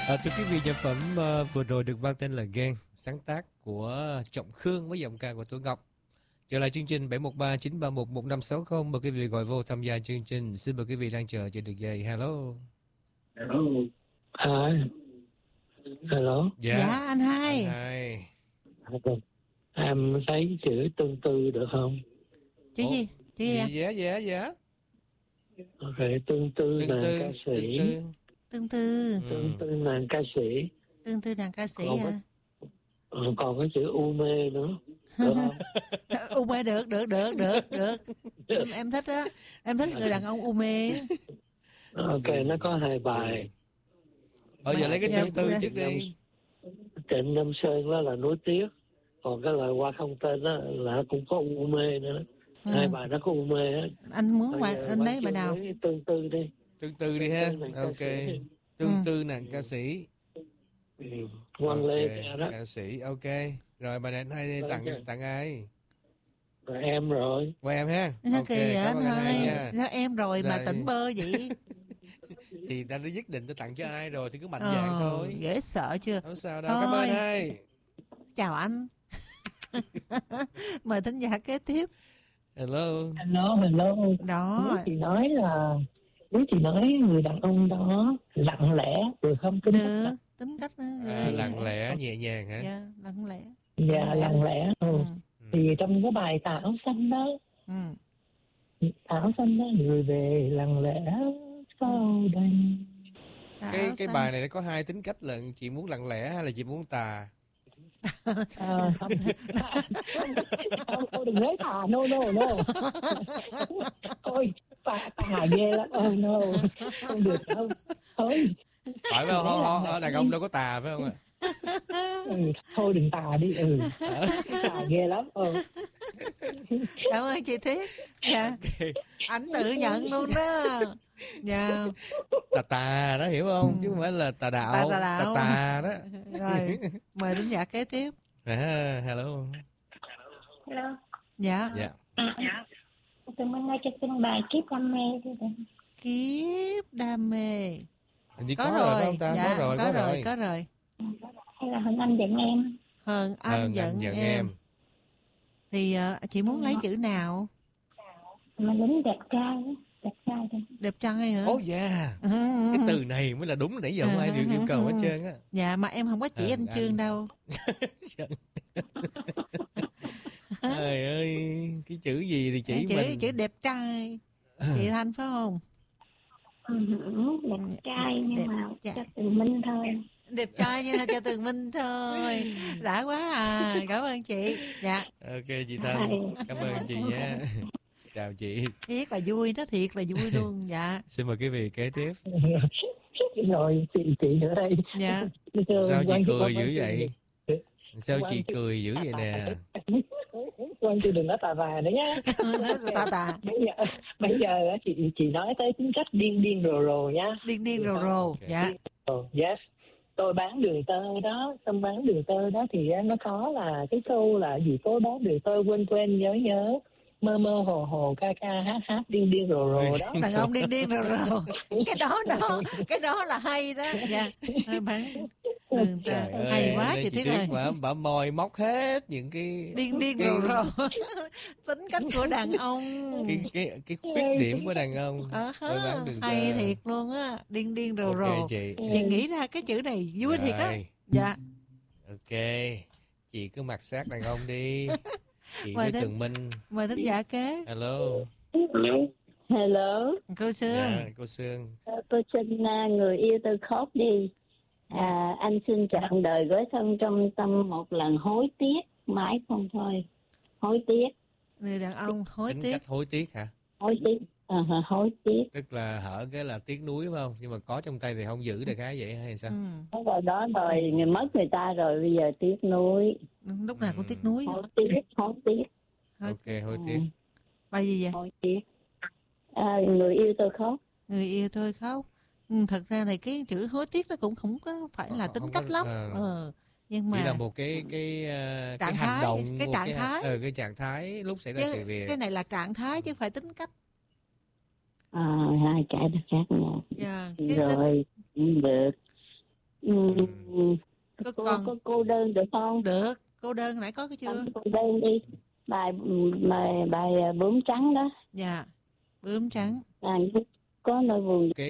Thưa quý vị, nhạc phẩm vừa rồi được mang tên là Ghen, sáng tác của Trọng Khương với giọng ca của Tuấn Ngọc. Trở lại chương trình 713-931-1560, mời quý vị gọi vô tham gia chương trình. Xin mời quý vị đang chờ trên đường dây. Hello. Hello. Hello. Dạ anh hai. Anh hai. Em thấy chữ tương tư được không? Chữ gì? Chữ gì? Dạ. Ok, tương tư nàng ca sĩ. Tương tư. Tương tư nàng ca sĩ. Tương tư nàng ca sĩ hả? Còn cái chữ u mê nữa. Được không? U mê được. Em thích á. Em thích người đàn ông u mê. Ok, nó có 2 bài. Giờ lấy cái tương tư trước đi. Trịnh Nam Sơn đó là nối tiếc. Còn cái lời qua không tên đó là cũng có u mê nữa. 2 bài nó có u mê á. Anh muốn anh lấy bài nào? Tương tư đi. Tương tư đi ha. Ok. Tương tư nàng ca sĩ. Quang Lê đó. Ca sĩ, ok. Rồi bài này anh hai tặng ai? Rồi em rồi. Qua em ha. Sao Ok, kỳ vậy cảm ơn anh hai nha. Sao em rồi mà tỉnh bơ vậy? Thì ta đã quyết định tôi tặng cho ai rồi thì cứ mạnh dạn thôi. Dễ sợ chưa? Không sao đâu. Cảm ơn hai. Chào anh. Mời thính giả kế tiếp. Hello. Đó. Nếu chị nói người đàn ông đó lặng lẽ được không? Tính cách lặng lẽ nhẹ nhàng hả? Dạ, lặng lẽ. Dạ, lặng lẽ. Thì trong cái bài Tà áo xanh đó, áo xanh đó, người về lặng lẽ sau đây. Cái bài này nó có 2 tính cách là chị muốn lặng lẽ hay là chị muốn tà? Thôi đừng nói tà, no. Thôi tà ghê lắm, no, không được đâu. Thôi. Phải không? Đàn ông đâu có tà phải không ạ? Thôi đừng tà đi. Tà ghê lắm. Cảm ơn chị Thiết. Dạ. Anh tự nhận luôn đó. Dạ. Tà đó, hiểu không? Chứ không phải là tà đạo. Tà đó. Rồi, mời thính giả kế tiếp. Hello. Dạ. Tụi mình nghe cho xin bài Kiếp Đam Mê đi. Kiếp Đam Mê. Có rồi phải không ta? Dạ, Có rồi. Hay là Hờn Anh giận em? Hờn Anh giận em. Thì chị muốn lấy chữ nào? Mà lính đẹp trai thôi. Đẹp trai hả? Cái từ này mới là đúng, nãy giờ không ai được yêu cầu hết trơn á. Dạ, mà em không có chỉ anh Trương đâu. Trời ơi, cái chữ gì thì chỉ mình. Chữ đẹp trai. Chị Thanh phải không? Đẹp trai nhưng mà cho Tường Minh thôi. Đẹp trai nhưng mà cho Tường Minh thôi. Đã quá à. Cảm ơn chị. Dạ. Ok chị Thanh, cảm ơn chị nha. Chào chị. Thiệt là vui đó, thiệt là vui luôn. Dạ. Xin mời quý vị kế tiếp. Rồi chị nữa đây. Dạ. Sao chị cười dữ vậy? Sao chị cười dữ vậy nè? Quên chị đừng nói tà nữa nhá. Tà. Bây giờ chị nói tới tính cách điên rồ nhá. Điên rồ. Dạ. Yes. Tôi bán đường tơ đó, thì nó có là cái câu là gì, tôi bán đường tơ quên nhớ mơ hồ ca hát điên rồ đó. Đàn ông điên rồ. Cái đó là hay đó. Dạ. Hay quá chị Thiết ơi. Bà mồi móc hết những cái điên rồ. Tính cách của đàn ông. Cái khuyết điểm của đàn ông. Hay thiệt luôn á, điên rồ. Chị nghĩ ra cái chữ này vui thiệt á. Dạ. Ok, chị cứ mặc xác đàn ông đi. Chị với Tường Minh. Mời thính giả kế. Hello. Cô Sương. Dạ, cô Sương. Tôi xin người yêu tôi khóc đi. Anh xin trọn đời gửi thân trong tâm một lần hối tiếc mãi không thôi. Hối tiếc. Người đàn ông hối tiếc. Tính cách hối tiếc hả? Hối tiếc. Hối tiếc. Tức là hở cái là tiếc nuối phải không? Nhưng mà có trong tay thì không giữ, đại khái vậy hay sao? Rồi đó rồi, người mất người ta rồi bây giờ tiếc nuối. Lúc nào cũng tiếc nuối. Hối tiếc. Ok, hối tiếc. Bài gì vậy? Hối tiếc. Người yêu tôi khóc. Người yêu tôi khóc. Thật ra này cái chữ hối tiếc nó cũng không có phải là tính cách lắm. Nhưng mà chỉ là một cái hành động, cái trạng thái. Cái trạng thái lúc xảy ra sự việc. Cái này là trạng thái chứ không phải tính cách. Hai cái đó khác nhau. Dạ, rồi được. Có Có cô đơn được không? được. Cô đơn nãy có cái chưa? Cô đơn đi. Bài bướm trắng đó. Dạ. Bướm trắng. Có nỗi buồn